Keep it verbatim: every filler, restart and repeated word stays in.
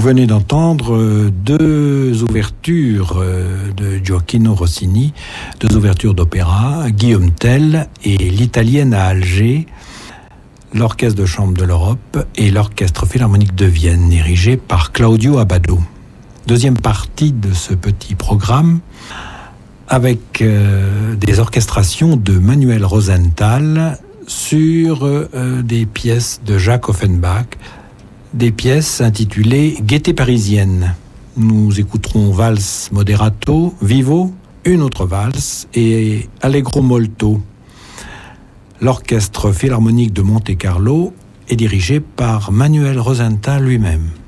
venez d'entendre deux ouvertures de Gioacchino Rossini, deux ouvertures d'opéra, Guillaume Tell et l'Italienne à Alger, l'Orchestre de chambre de l'Europe et l'Orchestre philharmonique de Vienne, dirigé par Claudio Abbado. Deuxième partie de ce petit programme, avec euh, des orchestrations de Manuel Rosenthal sur euh, des pièces de Jacques Offenbach, des pièces intitulées Gaieté parisienne. Nous écouterons Valse Moderato, Vivo, une autre valse et Allegro molto. L'Orchestre philharmonique de Monte-Carlo est dirigé par Manuel Rosenthal lui-même.